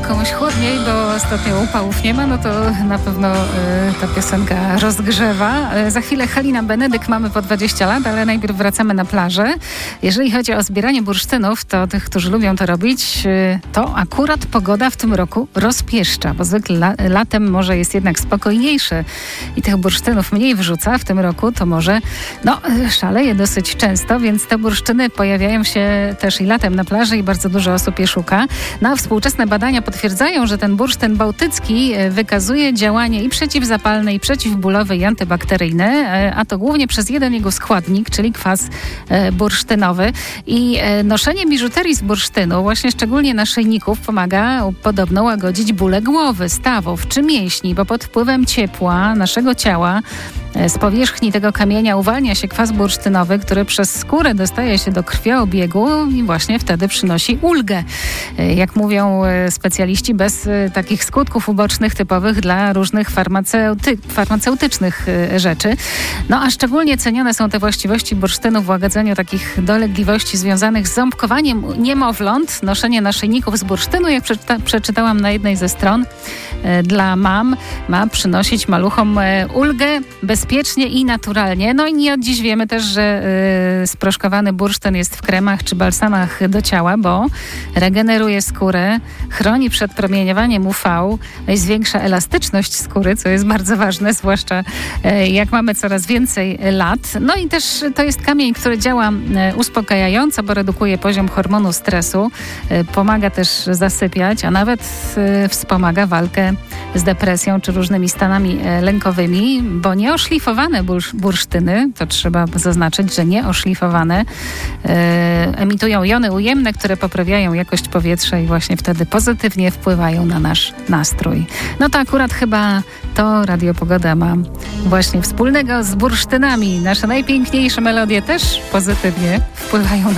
komuś chłodniej, bo ostatnio upałów nie ma, no to na pewno ta piosenka rozgrzewa. Za chwilę Halina Benedyk, mamy po 20 lat, ale najpierw wracamy na plażę. Jeżeli chodzi o zbieranie bursztynów, to tych, którzy lubią to robić, to akurat pogoda w tym roku rozpieszcza, bo zwykle latem morze jest jednak spokojniejsze i tych bursztynów mniej wrzuca. W tym roku to morze szaleje dosyć często, więc te bursztyny pojawiają się też i latem na plaży i bardzo dużo osób je szuka. No a współczesne badania potwierdzają, że ten bursztyn bałtycki wykazuje działanie i przeciwzapalne, i przeciwbólowe, i antybakteryjne, a to głównie przez jeden jego składnik, czyli kwas bursztynowy. I noszenie biżuterii z bursztynu, właśnie szczególnie naszyjników, pomaga podobno łagodzić bóle głowy, stawów czy mięśni, bo pod wpływem ciepła naszego ciała z powierzchni tego kamienia uwalnia się kwas bursztynowy, który przez skórę dostaje się do krwiobiegu i właśnie wtedy przynosi ulgę. Jak mówią specjaliści, bez takich skutków ubocznych typowych dla różnych farmaceutycznych rzeczy. No a szczególnie cenione są te właściwości bursztynu w łagodzeniu takich dolegliwości związanych z ząbkowaniem niemowląt. Noszenie naszyjników z bursztynu, jak przeczytałam na jednej ze stron, dla mam ma przynosić maluchom ulgę bezpiecznie i naturalnie. No i nie od dziś wiemy też, że sproszkowany bursztyn jest w kremach czy balsamach do ciała, bo regeneruje skórę, chroni przed promieniowaniem UV, no i zwiększa elastyczność skóry, co jest bardzo ważne, zwłaszcza jak mamy coraz więcej lat. No i też to jest kamień, który działa uspokajająco, bo redukuje poziom hormonu stresu, pomaga też zasypiać, a nawet wspomaga walkę z depresją czy różnymi stanami lękowymi, bo nieoszlifowane bursztyny, to trzeba zaznaczyć, że nieoszlifowane, emitują jony ujemne, które poprawiają jakość powietrza i właśnie wtedy pozytywnie wpływają na nasz nastrój. No to akurat chyba to Radio Pogoda ma właśnie wspólnego z bursztynami. Nasze najpiękniejsze melodie też pozytywnie wpływają